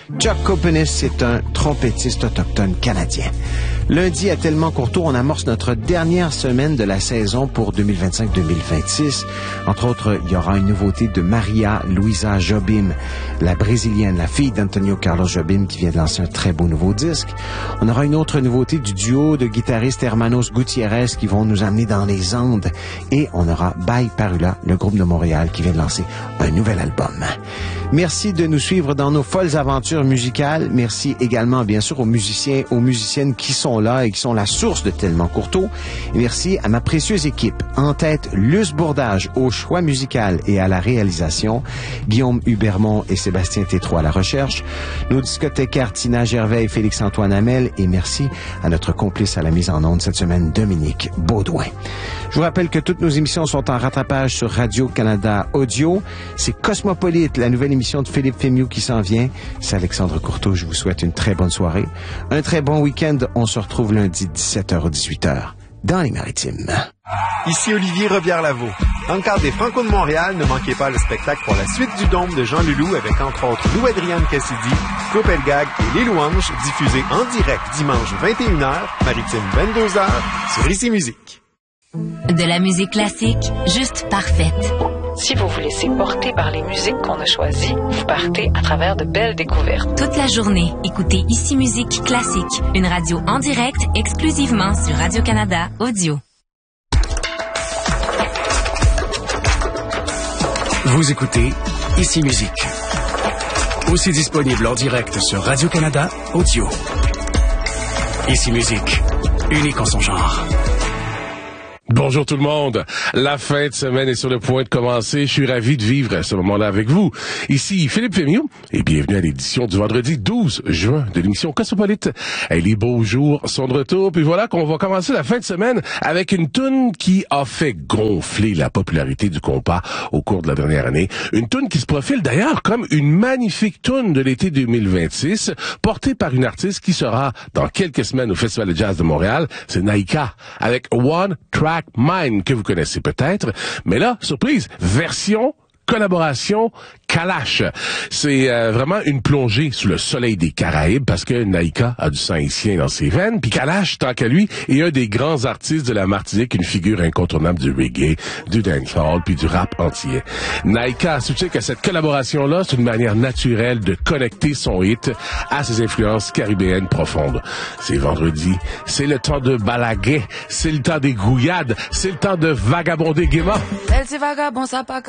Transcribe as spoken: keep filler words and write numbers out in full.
Chuck Copenis, c'est un trompettiste autochtone canadien. Lundi, à Tellement Courtois, on amorce notre dernière semaine de la saison pour deux mille vingt-cinq deux mille vingt-six. Entre autres, il y aura une nouveauté de Maria Luisa Jobim, la brésilienne, la fille d'Antonio Carlos Jobim, qui vient de lancer un très beau nouveau disque. On aura une autre nouveauté du duo de guitaristes Hermanos Gutiérrez qui vont nous amener dans les Andes. Et on aura By Parula, le groupe de Montréal, qui vient de lancer un nouvel album. Merci de nous suivre dans nos folles aventures musicales. Merci également, bien sûr, aux musiciens, aux musiciennes qui sont là et qui sont la source de Tellement Courtois. Et merci à ma précieuse équipe. En tête, Luce Bourdage au choix musical et à la réalisation, Guillaume Hubermont et Sébastien Tétrault à la recherche, nos discothécaires Tina Gervais et Félix-Antoine Hamel, et merci à notre complice à la mise en onde cette semaine, Dominique Baudouin. Je vous rappelle que toutes nos émissions sont en rattrapage sur Radio-Canada Audio. C'est Cosmopolite, la nouvelle émission de Philippe Fémieux qui s'en vient. C'est Alexandre Courteau. Je vous souhaite une très bonne soirée. Un très bon week-end. On se retrouve lundi dix-sept heures à dix-huit heures dans les Maritimes. Ici Olivier Robillard-Lavaux. Dans le cadre des Franco de Montréal, ne manquez pas le spectacle pour la suite du Dôme de Jean Leloup avec entre autres Lou-Adrienne Cassidy, Claude Pelgag et Les Louanges, diffusé en direct dimanche vingt et une heures, Maritime vingt-deux heures, sur Ici Musique. De la musique classique, juste parfaite. Si vous vous laissez porter par les musiques qu'on a choisies, vous partez à travers de belles découvertes. Toute la journée, écoutez Ici Musique Classique, une radio en direct exclusivement sur Radio-Canada Audio. Vous écoutez Ici Musique. Aussi disponible en direct sur Radio-Canada Audio. Ici Musique, unique en son genre. Bonjour tout le monde. La fin de semaine est sur le point de commencer. Je suis ravi de vivre ce moment-là avec vous. Ici Philippe Fémieux et bienvenue à l'édition du vendredi douze juin de l'émission Cosmopolite. Et les beaux jours sont de retour. Puis voilà qu'on va commencer la fin de semaine avec une toune qui a fait gonfler la popularité du compas au cours de la dernière année. Une toune qui se profile d'ailleurs comme une magnifique toune de l'été deux mille vingt-six, portée par une artiste qui sera dans quelques semaines au Festival de Jazz de Montréal. C'est Naïka avec One Track Mind, que vous connaissez peut-être, mais là, surprise, version, collaboration, Kalash. C'est euh, vraiment une plongée sous le soleil des Caraïbes parce que Naïka a du sang haïtien dans ses veines, puis Kalash, tant qu'à lui, est un des grands artistes de la Martinique, une figure incontournable du reggae, du dancehall, puis du rap entier. Naïka soutient que cette collaboration-là, c'est une manière naturelle de connecter son hit à ses influences caribéennes profondes. C'est vendredi, c'est le temps de balaguer, c'est le temps des gouillades, c'est le temps de vagabonder gaiement. Elle, c'est vagabond, ça pas